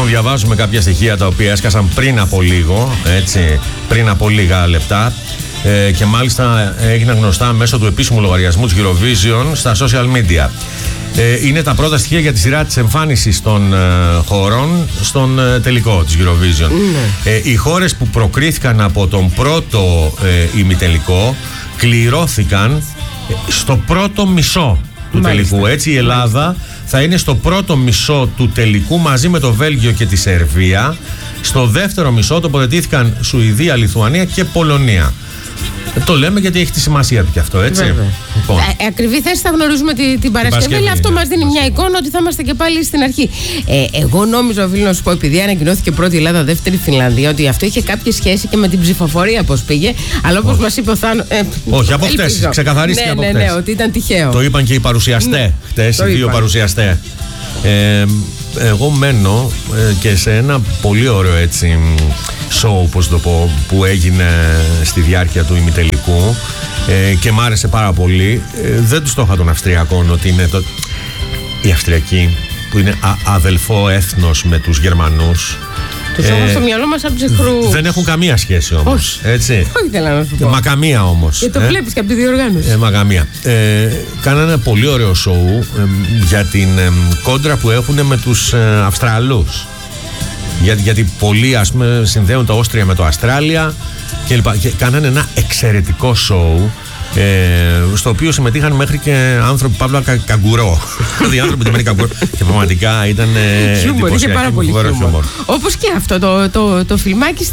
Λοιπόν, διαβάζουμε κάποια στοιχεία τα οποία έσκασαν πριν από λίγο, έτσι, πριν από λίγα λεπτά. Και μάλιστα έγιναν γνωστά μέσω του επίσημου λογαριασμού της Eurovision στα social media. Είναι τα πρώτα στοιχεία για τη σειρά της εμφάνισης των χωρών στον τελικό της Eurovision. Οι χώρες που προκρίθηκαν από τον πρώτο ημιτελικό κληρώθηκαν στο πρώτο μισό του τελικού. Έτσι η Ελλάδα θα είναι στο πρώτο μισό του τελικού μαζί με το Βέλγιο και τη Σερβία. Στο δεύτερο μισό τοποθετήθηκαν Σουηδία, Λιθουανία και Πολωνία. Το λέμε γιατί έχει τη σημασία του και αυτό, έτσι. Λοιπόν. Ακριβή θέση θα γνωρίζουμε την Παρασκευή, αλλά αυτό μας δίνει μια εικόνα ότι θα είμαστε και πάλι στην αρχή. Εγώ νόμιζα, οφείλω να σου πω, επειδή ανακοινώθηκε πρώτη Ελλάδα, δεύτερη Φινλανδία, ότι αυτό είχε κάποια σχέση και με την ψηφοφορία, πώς πήγε. Αλλά όπως μας είπε ο Θάνος. Όχι, από χτες. Ξεκαθαρίστηκε από χτες. Ναι, ότι ήταν τυχαίο. Το είπαν και οι παρουσιαστές. Χτες οι δύο παρουσιαστές. Εγώ μένω και σε ένα πολύ ωραίο έτσι show, πώς το πω, που έγινε στη διάρκεια του ημιτελικού και μ' άρεσε πάρα πολύ. Δεν τους το είχα των Αυστριακών ότι είναι οι Αυστριακοί που είναι αδελφό έθνος με τους Γερμανούς. Τους έχουμε στο μυαλό μας από τους εχθρούς. Δεν έχουν καμία σχέση όμως. Έτσι. Όχι, ήθελα να σου πω. Μα καμία όμως. Και το βλέπεις και από τη διοργάνωση. Μα καμία. Κάνανε ένα πολύ ωραίο σοου για την κόντρα που έχουν με τους Αυστραλούς. Γιατί πολλοί, ας πούμε, συνδέουν το Όστρια με το Αυστράλια και λοιπά. Και κάνανε ένα εξαιρετικό σοου. Στο οποίο συμμετείχαν μέχρι και άνθρωποι Παύλα Καγκουρό. Δηλαδή άνθρωποι τιμένοι Καγκουρό. Και πραγματικά ήταν. Χιούμορ, είχε πάρα πολύ χιούμορ. Όπως και αυτό το φιλμάκι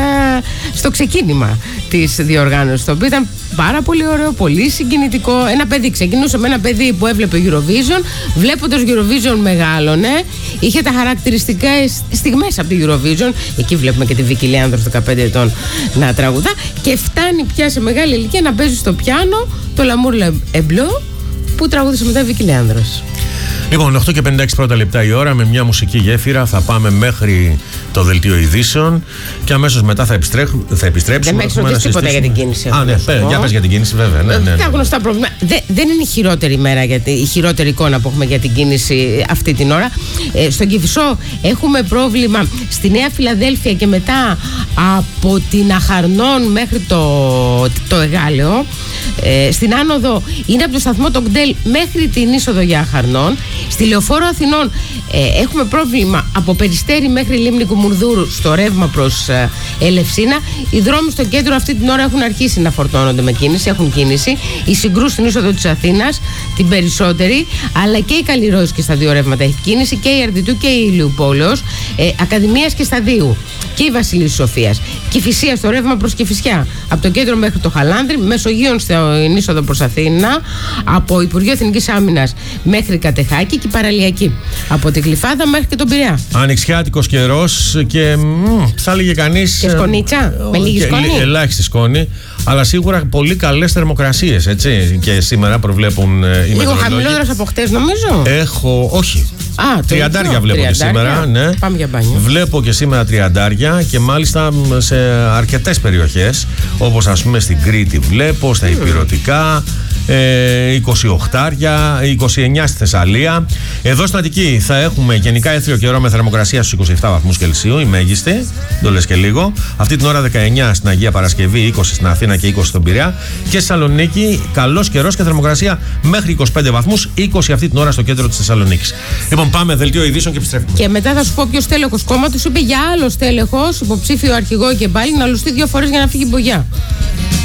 στο ξεκίνημα της διοργάνωσης. Το οποίο ήταν πάρα πολύ ωραίο, πολύ συγκινητικό. Ένα παιδί, ξεκινούσε με ένα παιδί που έβλεπε Eurovision. Βλέποντας Eurovision μεγάλωνε. Είχε τα χαρακτηριστικά στιγμές από τη Eurovision. Εκεί βλέπουμε και τη Βίκη Λέανδρο 15 ετών να τραγουδά. Και φτάνει πια σε μεγάλη ηλικία να παίζει στο πιάνο το L'amour est bleu που τραγούδισε μετά η Βίκη Λέανδρος. Λοιπόν, 8 και 56 πρώτα λεπτά η ώρα, με μια μουσική γέφυρα θα πάμε μέχρι το δελτίο ειδήσεων και αμέσως μετά θα επιστρέψουμε. Δεν με έχεις ρωτήσει τίποτα για την κίνηση. Ναι, για πες για την κίνηση, βέβαια. Τα γνωστά προβλήματα. Δεν είναι η χειρότερη ημέρα, η χειρότερη εικόνα που έχουμε για την κίνηση αυτή την ώρα. Στον Κηφισό έχουμε πρόβλημα στη Νέα Φιλαδέλφια και μετά από την Αχαρνών μέχρι το Εγάλεο. Στην άνοδο είναι από το σταθμό των Κτέλ μέχρι την είσοδο για Αχαρνών. Στη Λεωφόρο Αθηνών έχουμε πρόβλημα από Περιστέρι μέχρι Λίμνη Κουμουνδούρου στο ρεύμα προς Ελευσίνα. Οι δρόμοι στο κέντρο αυτή την ώρα έχουν αρχίσει να φορτώνονται με κίνηση, έχουν κίνηση. Η Συγκρού στην είσοδο της Αθήνας, την περισσότερη, αλλά και η Καλλιρόης και στα δύο ρεύματα έχει κίνηση, και η Αρδιτού και η Ηλιουπόλεως, Ακαδημίας και Σταδίου και η Βασιλής Σοφίας. Κηφισία στο ρεύμα προς Κηφισιά, από το κέντρο μέχρι το Χαλάνδρι, Μεσογείων στην είσοδο προς Αθήνα, από Υπουργείο Εθνικής Άμυνας μέχρι Κατεχάκη και η Παραλιακή, από την Κλιφάδα μέχρι και τον Πειραιά. Ανοιξιάτικος καιρός και θα έλεγε κανείς. Και σκονίτσα, με λίγη σκόνη. Ελάχιστη σκόνη, αλλά σίγουρα πολύ καλές θερμοκρασίες, έτσι. Και σήμερα προβλέπουν οι μετεωρολόγοι. Λίγο χαμηλότερος από χτες, νομίζω. Όχι. Τριαντάρια βλέπω και σήμερα. Ναι. Πάμε για μπάνιο. Βλέπω και σήμερα τριαντάρια και μάλιστα σε αρκετές περιοχές, όπως ας πούμε στην Κρήτη βλέπω, στα Ηπειρωτικά. 28, 29 στη Θεσσαλία. Εδώ στην Αττική θα έχουμε γενικά έθριο καιρό με θερμοκρασία στους 27 βαθμούς Κελσίου, η μέγιστη, το λες και λίγο. Αυτή την ώρα 19 στην Αγία Παρασκευή, 20 στην Αθήνα και 20 στον Πειραιά. Και στη Θεσσαλονίκη καλός καιρός και θερμοκρασία μέχρι 25 βαθμούς, 20 αυτή την ώρα στο κέντρο της Θεσσαλονίκης. Λοιπόν, πάμε δελτίο ειδήσεων και επιστρέφουμε. Και μετά θα σου πω ποιος τέλεχος κόμματος είπε για άλλο τέλεχος, υποψήφιο αρχηγό και πάλι, να λουστεί 2 φορές για να φύγει μπογιά.